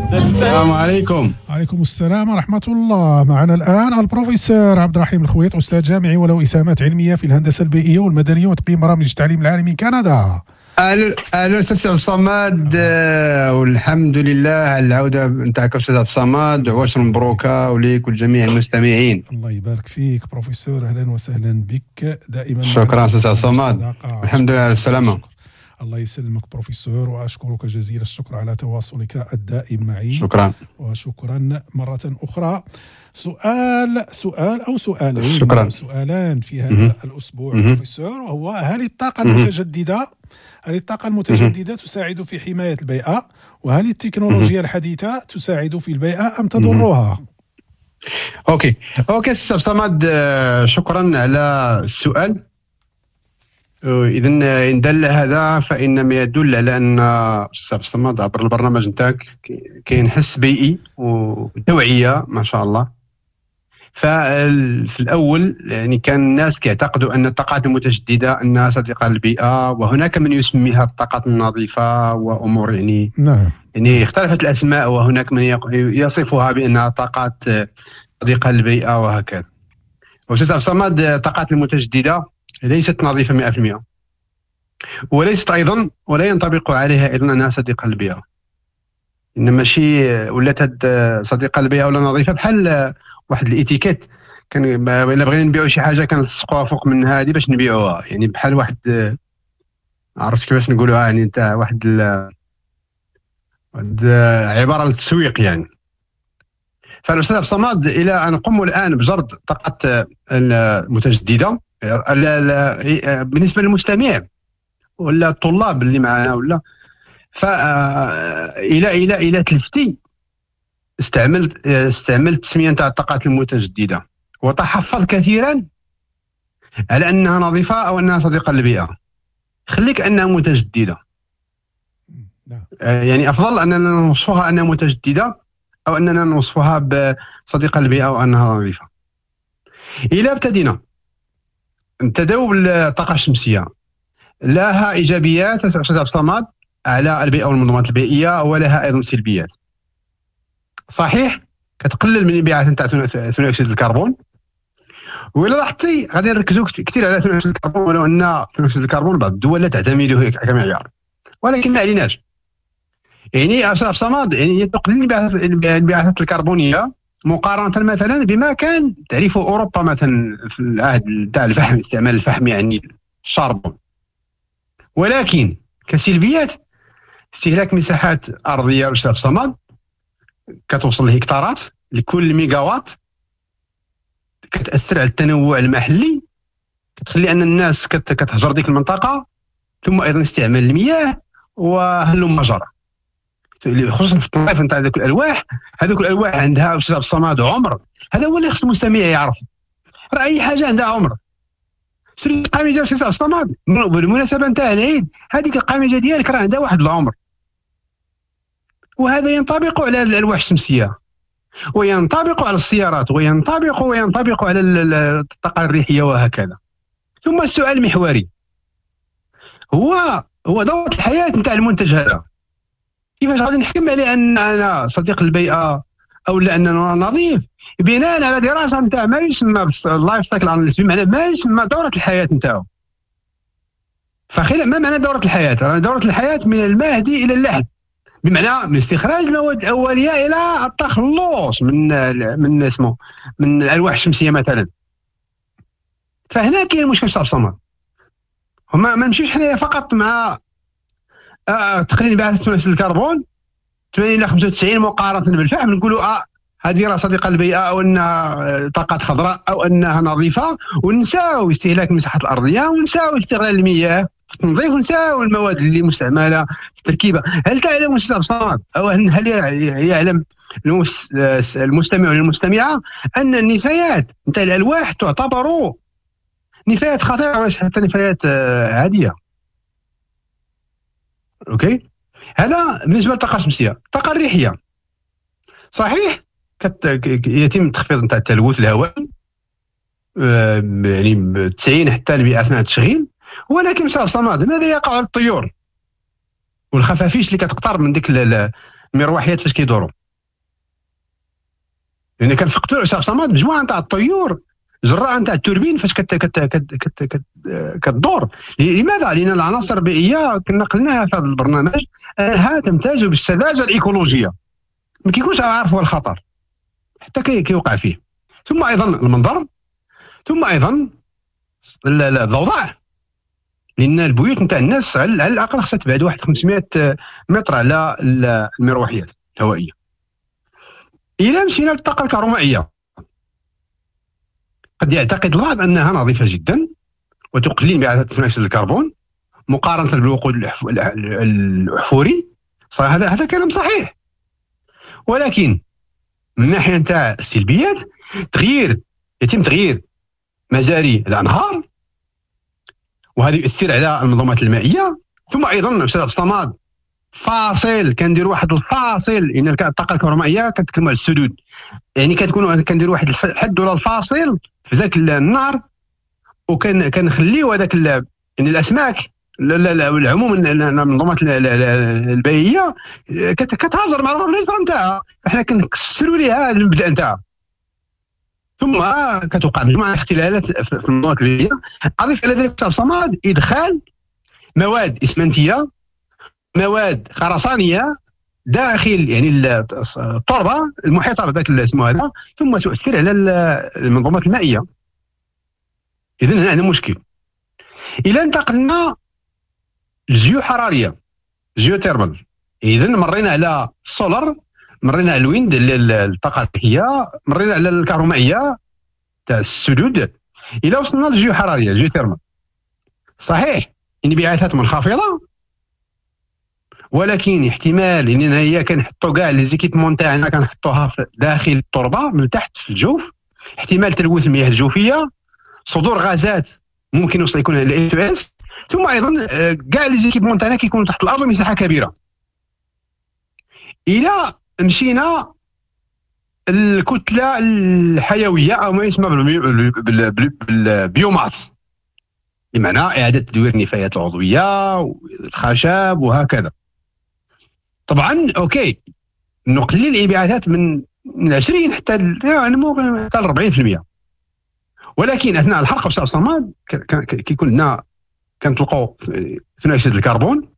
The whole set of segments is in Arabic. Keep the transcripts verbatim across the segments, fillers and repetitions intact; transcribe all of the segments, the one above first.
السلام عليكم. عليكم السلام ورحمة الله. معنا الآن البروفيسور عبد الرحيم الخويط، أستاذ جامعي وله إسهامات علمية في الهندسة البيئية والمدنية وتقييم برامج التعليم العالي من كندا. اهلا استاذ عبد الصمد، والحمد لله على العوده نتاعك استاذ عبد الصمد، وعشر مبروكه وليك ولجميع المستمعين. الله يبارك فيك بروفيسور، اهلا وسهلا بك دائما. شكرا استاذ عبد الصمد، الحمد لله على السلامه. الله يسلمك بروفيسور، واشكرك جزيل الشكر على تواصلك الدائم معي. شكرا وشكرا مرة أخرى. سؤال سؤال أو سؤالين شكرا. سؤالان في هذا م- الأسبوع م- بروفيسور، وهو هل الطاقة م- المتجددة هل الطاقة المتجددة م- تساعد في حماية البيئة؟ وهل التكنولوجيا م- الحديثة تساعد في البيئة أم تضرها؟ أوكي أوكي أستاذ صمد، شكرا على السؤال. إذا إن دل هذا فإنما يدل على أن أستاذ صمد عبر البرنامج نتاعك كاين حس بيئي وتوعية ما شاء الله. ففي الأول يعني كان الناس كيعتقدوا أن الطاقات المتجددة أنها صديقة للبيئة، وهناك من يسميها الطاقات النظيفة وأمور يعني نعم يعني اختلفت الأسماء، وهناك من يصفها بأنها طاقات صديقة للبيئة وهكذا. وأستاذ عبد الصمد، الطاقات المتجددة ليست نظيفة مئة بالمئة، وليست أيضا ولا ينطبق عليها أيضا أنها صديقة للبيئة. إنما شي ولات هاد صديقة للبيئة ولا نظيفة بحال واحد الاتيكيت. كان الا بغينا نبيعوا شي حاجه كنلصقوها فوق من هذه باش نبيعوها، يعني بحال واحد عرفت كيفاش نقولوها، يعني انت واحد ال... واحد عباره للتسويق يعني. فالاستاذ عبد الصمد، الى ان نقوم الان بجرد طاقه المتجدده بالنسبه للمستمع ولا الطلاب اللي معنا ولا ف الى الى الى تلفتي استعملت استعملت التسميه نتاع الطاقات المتجدده، وتحفظ كثيرا على انها نظيفه او انها صديقه للبيئه. خليك انها متجدده، يعني افضل اننا نوصفها انها متجدده او اننا نوصفها بصديقه للبيئه وانها نظيفه. الى ابتدينا نبتداو بالطاقه الشمسيه، لها ايجابيات استاذ عبد الصمد على البيئه والمنظمات البيئيه، ولها ايضا سلبيات. صحيح كتقلل من انبعاث نتاع ثاني اكسيد الكربون، وإلا لاحظتي غادي نركزوا كثير على ثاني اكسيد الكربون، ولو ان ثاني اكسيد الكربون بعض الدول لا تعتمده كمعيار، ولكن ما عليناش. يعني استاذ صمد، يعني تقليل الانبعاثات الكربونيه مقارنه مثلا بما كان تعرفه اوروبا مثلا في العهد تاع الفحم، استعمال الفحم يعني الشربون. ولكن كسلبيات استهلاك مساحات ارضيه استاذ صمد كتوصل لهكتارات لكل ميجاوات، كتاثر على التنوع المحلي، كتخلي ان الناس كتهجر ديك المنطقه. ثم ايضا استعمال المياه وهلم مجرى، خصوصا في التنظيف نتاع ذوك الالواح. هذوك الالواح عندها استاذ الصماد عمر، هذا هو اللي خص المستمع يعرف. راه اي حاجه عندها عمر. سير القامجه استاذ الصماد بالمناسبه نتاع العيد، هذيك القامجه ديالك راه عندها واحد العمر، وهذا ينطبق على الألواح الشمسية، وينطبق على السيارات، وينطبق وينطبق على الطاقة الريحية وهكذا. ثم السؤال المحوري هو هو دورة الحياة نتاع المنتج هذا. كيفاش غادي نحكم عليه أن أنا صديق للبيئة أو لا أنه نظيف؟ بناء على دراسة نتاع ما يسمى اللايف سايكل أناليسيس، بمعنى ما يسمى دورة الحياة نتاعو. فخير ما معنى دورة الحياة؟ دورة الحياة من المهدي إلى اللحد، بمعنى من استخراج المواد الاوليه الى التخلص من من اسمه من الالواح الشمسيه مثلا. فهنا كاين المشكل استاذ صمد. هما ما نمشيوش حنايا فقط مع آه تقليل انبعاثات ثاني اكسيد الكربون ثمانين الى خمسة وتسعين مقارنه بالفحم، نقولوا اه هذه راه صديقه للبيئه او انها طاقات خضراء او انها نظيفه، ونساو استهلاك المساحات الارضيه، ونساو استغلال المياه في التنظيف، ونساو المواد اللي مستعمله في التركيبه. هل تعلم استاذ صمد او هل يعلم المستمع والمستمعه ان النفايات نتاع الالواح تعتبر نفايات خطيره وليس حتى نفايات عاديه؟ اوكي، هذا بالنسبه للطاقه الشمسيه. الطاقه الريحيه صحيح كت... يتم تخفيض نتاع التلوث الهوائي يعني تسعين حتى اثناء التشغيل، ولكن استاذ صمد ماذا يقع على الطيور والخفافيش اللي كتقترب من ديك المروحيات فاش كيدوروا؟ لان كنفقدوا استاذ صمد مجموعه نتاع الطيور جراء نتاع التوربين فاش كت كت كت كت كت كتدور. لماذا؟ لان العناصر البيئيه كنا قلناها في هذا البرنامج انها تمتاز بالسذاجه الايكولوجيه، ما كيكونش عارف هو الخطر حتى كيوقع فيه. ثم ايضا المنظر، ثم ايضا الضوضاء، لان البيوت نتاع الناس على الاقل خصها تبعد واحد خمسمائة متر على المروحيات الهوائيه. الى مشينا للطاقه الكهرومائيه، قد يعتقد البعض انها نظيفه جدا وتقلل انبعاثات ثاني اكسيد الكربون مقارنه بالوقود الاحفوري. صحيح، هذا هذا كلام صحيح، ولكن من الناحيه نتاع السلبيات تغيير يتم تغيير مجاري الانهار، وهذا يؤثر على المنظومات المائيه. ثم ايضا استاذ الصماد فاصل، كندير واحد الفاصل، ان الطاقه الكهرومائيه كتكلم على السدود، يعني كتكون كندير واحد الحد ولا الفاصل في ذاك النهر، وكان كنخليو هذاك يعني الاسماك العموم المنظومات البيئيه كتهاجر مع الريفر نتاعها، فحنا كنكسروا ليها هذا المبدا نتاعها. ثم كتوقع مجموعه اختلالات في المنظومات البيئيه. اضيف الى ذلك استاذ صماد ادخال مواد اسمنتيه، مواد خرسانيه داخل يعني التربه المحيطه بذاك اسمه هذا، ثم تؤثر على المنظومات المائيه. اذن هنا عندنا مشكل. الى انتقلنا الجيوحراريه جيوتيرمال، اذن مرينا على السولار، مرينا على الويند الطاقه الذكيه، مرينا على الكهرومائيه تاع السدود، الى وصلنا للجيوحراريه جيوتيرمال. صحيح انبعاثات منخفضه، ولكن احتمال اننا هي كنحطوا كاع لي زيكيبمون تاعنا كنحطوها داخل التربه من تحت في الجوف، احتمال تلوث المياه الجوفيه، صدور غازات ممكن يوصل يكون الاي تو اس، ثم ايضا كاع لي زيكيبمون تاعنا كيكونوا تحت الارض بمساحه كبيره. الى مشينا الكتله الحيويه او ما يسمى بالبيوماس، بمعنى اعاده تدوير النفايات العضويه والخشب وهكذا. طبعا اوكي نقلل الانبعاثات من من عشرين حتى يعني حتى أربعين بالمئة، ولكن اثناء الحرق استاذ صماد كيكون لنا كنطلقوا ثاني اكسيد الكربون،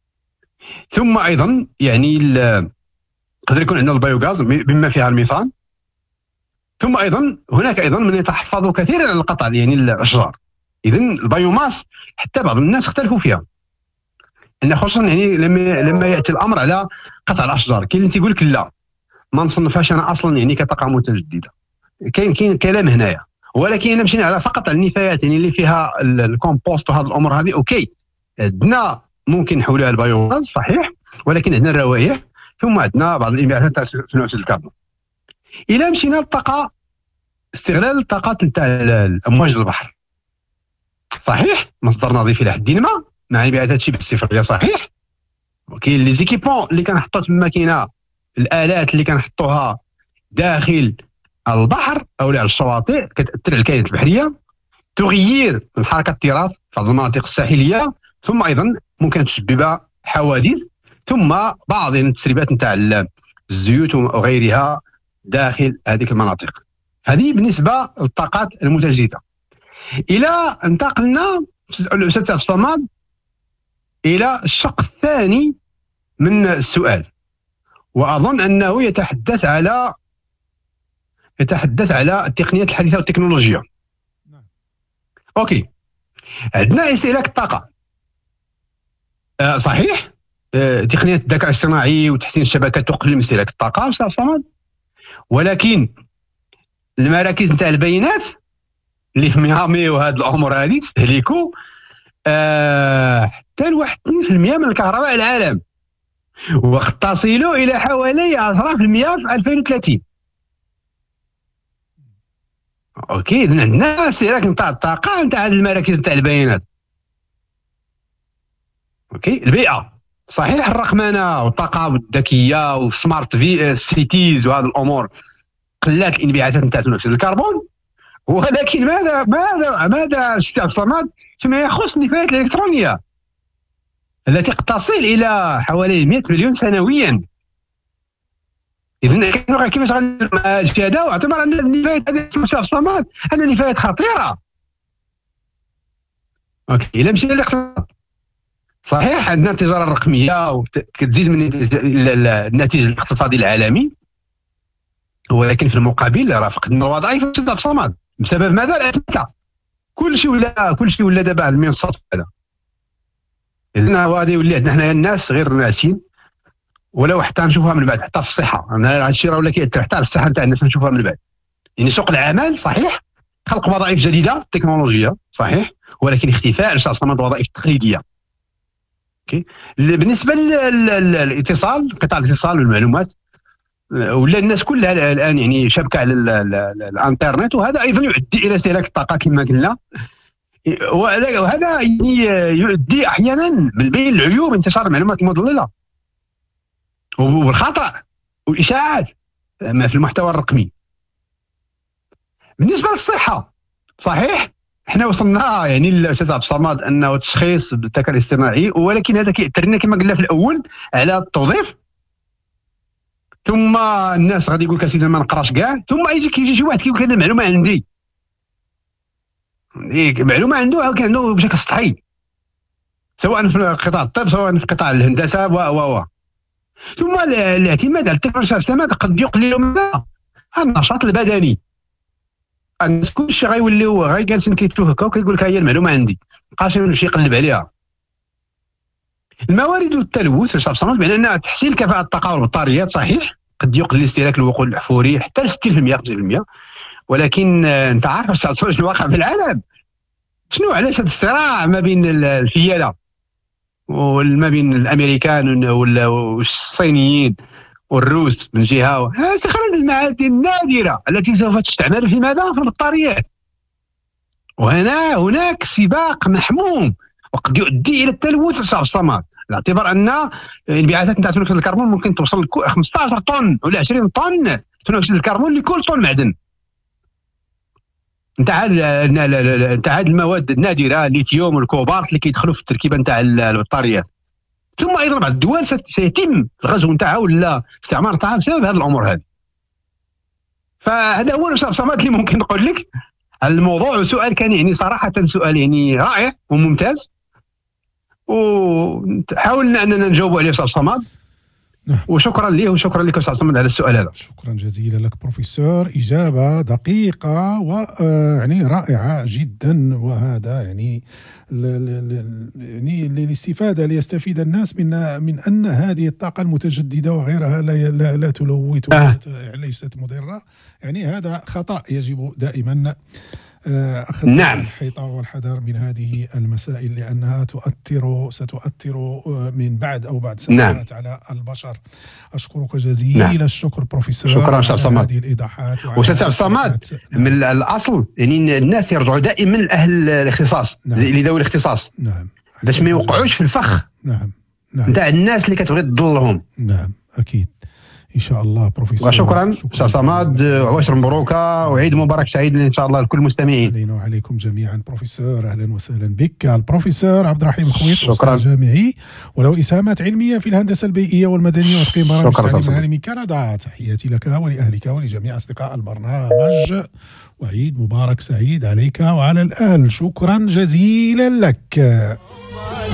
ثم ايضا يعني يقدر يكون عندنا البيوغاز بما فيها الميثان، ثم ايضا هناك ايضا من يتحفظ كثيرا على القطع يعني الاشجار. اذن البيوماس حتى بعض الناس اختلفوا فيها، ان خصوصا يعني لما لما ياتي الامر على قطع الاشجار، كاين اللي تيقول لك لا ما نصنفهاش انا اصلا يعني كطاقه متجدده، كاين كاين كلام هنايا. ولكن الا مشينا على فقط على النفايات يعني اللي فيها الكومبوست وهذه الامور هذه اوكي، عندنا ممكن نحولها البيوغاز صحيح، ولكن عندنا الروائح، ثم عندنا بعض الانبعاثات تاع ثاني اكسيد الكربون. الى مشينا للطاقه استغلال الطاقات نتاع امواج البحر، صحيح مصدر نظيف الى حد ما مع انبعاثات شبه صفريه صحيح، وكاين لي زيكيبون اللي كنحطوا تما، كاينه الالات اللي كنحطوها داخل البحر او على الشواطئ كتاثر على الكائنات البحريه، تغيير من حركه التراث في بعض المناطق الساحليه، ثم ايضا ممكن تسبب حوادث، ثم بعض التسريبات نتاع الزيوت وغيرها داخل هذه المناطق. هذه بالنسبه للطاقات المتجدده. الى انتقلنا الاستاذ عبد الصمد الى الشق الثاني من السؤال، واظن انه يتحدث على يتحدث على التقنيات الحديثه والتكنولوجيا. اوكي، عندنا استهلاك الطاقه أه صحيح، أه تقنيات الذكاء الاصطناعي وتحسين الشبكات تقلل من استهلاك الطاقه استاذ صمد، ولكن المراكز نتاع البيانات اللي في ميامي وهاد الامور هذه تستهلكوا أه حتى لواحد اثنين بالمئة من الكهرباء العالم، وقد تصلوا الى حوالي عشرة بالمئة في ألفين وثلاثين. اوكي، اذا عندنا استهلاك نتاع الطاقه نتاع هذه المراكز نتاع البيانات. اوكي، البيئه صحيح، الرقمنه والطاقه الذكيه والسمارت في سيتيز وهذه الامور قلات الانبعاثات نتاع ثاني اكسيد الكربون، ولكن ماذا ماذا ماذا استاذ صمد فيما يخص النفايات الالكترونيه التي قد تصل الى حوالي مئة مليون سنويا؟ اذا كيفاش غندير مع الاجتهاد واعتبر ان النفايات هذه في الصمد ان نفايات خطيره. اوكي الا مشينا للاقتصاد صحيح عندنا التجاره الرقميه وكتزيد من الناتج الاقتصادي العالمي، ولكن في المقابل راه فقدنا الوظائف في الصمد بسبب ماذا؟ الاتمته. كل شيء ولا كل شيء ولا دابا على المنصات هذا. اذا غادي يولي عندنا حنايا الناس غير ناسين، ولو حتى نشوفوها من بعد حتى في الصحه. انا هذا الشيء راه ولا كيأثر حتى على الصحه نتاع الناس نشوفوها من بعد. يعني سوق العمل صحيح خلق وظائف جديده تكنولوجيه صحيح، ولكن اختفاء الصمد الوظائف التقليديه. اوكي بالنسبه للاتصال قطاع الاتصال والمعلومات ولا الناس كلها الان يعني شابكه على الانترنت، وهذا ايضا يؤدي الى استهلاك الطاقه كما قلنا، وهذا يعني يؤدي احيانا من بين العيوب انتشار المعلومات المضلله والخطا والاشاعات في المحتوى الرقمي. بالنسبه للصحه صحيح احنا وصلنا يعني الاستاذ عبد الصمد انه تشخيص بالذكاء الاصطناعي، ولكن هذا كيأثر لنا كما قلنا في الاول على التوظيف، ثم الناس غادي يقول لك اسيدي ما نقراش كاع، ثم يجي كيجي شي واحد كيقول لك هذه المعلومه عندي، إيه معلومه عنده عنده بشكل سطحي سواء في قطاع الطب سواء في قطاع الهندسه و و و ثم الاعتماد على التكنولوجيا السماد قد يقلل من النشاط البدني. الناس كلشي غيوليو غير جالسين كيتشوف هكا وكيقول لك هي المعلومه عندي، مابقاش يمشي يقلب عليها. الموارد والتلوث صافي صامت بان تحسين كفاءه الطاقه والبطاريات صحيح قد يقلل استهلاك الوقود الاحفوري حتى ستين بالمئة خمسين بالمئة، ولكن انت عارف شنو واقع في العالم، شنو علاش هذا الصراع ما بين الفياله وما بين الامريكان والصينيين والروس من جهه، سخرج المعادن النادره التي سوف تستعمل في ماذا؟ في البطاريات. وهنا هناك سباق محموم وقد يؤدي الى التلوث في الصمد، على اعتبار ان الانبعاثات نتاع ثاني اكسيد الكربون ممكن توصل ل خمسطاش طن ولا عشرين طن ثاني اكسيد الكربون لكل طن معدن. نتاع نتاع هذه المواد النادره الليثيوم والكوبالت اللي كيدخلوا في التركيبه نتاع البطاريات. ثم ايضا بعض الدول سيتم الغزو نتاعها ولا استعمار نتاعها بسبب هذه الامور هذه. فهذا هو الصمد اللي ممكن نقول لك على الموضوع. وسؤال كان يعني صراحه سؤال يعني رائع وممتاز، وحاولنا اننا نجاوب عليه استاذ صمد. نعم. وشكرا ليه وشكرا لك استاذ صمد على السؤال هذا. شكرا جزيلا لك بروفيسور، اجابه دقيقه ويعني رائعه جدا، وهذا يعني يعني للاستفاده ليستفيد الناس من من ان هذه الطاقه المتجدده وغيرها لا لا, لا تلوث آه. ليست مضره. يعني هذا خطا يجب دائما أخذ نعم. الحيطة والحذر من هذه المسائل لأنها تؤثر ستؤثر من بعد أو بعد سنوات نعم. على البشر. أشكرك جزيل نعم. الشكر بروفيسور. شكرا أستاذ صمد. هذه الإيضاحات وأستاذ صمد نعم. من الأصل يعني الناس يرجعوا دائما لأهل الاختصاص نعم. لذوي الاختصاص نعم باش ما يوقعوش في الفخ نعم نعم نتاع الناس اللي كتبغي تضلهم. نعم أكيد إن شاء الله بروفيسور. وشكرا أستاذ صمد، وعشر مبروكة وعيد مبارك سعيد إن شاء الله لكل المستمعين. علينا وعليكم جميعا. بروفيسور أهلا وسهلا بك. البروفيسور عبد الرحيم الخويط شكرا جامعي وله إسهامات علمية في الهندسة البيئية والمدنية وتقييم برامج التعليم العالمي من كندا. تحياتي لك ولأهلك ولجميع أصدقاء البرنامج، وعيد مبارك سعيد عليك وعلى الأهل. شكرا جزيلا لك.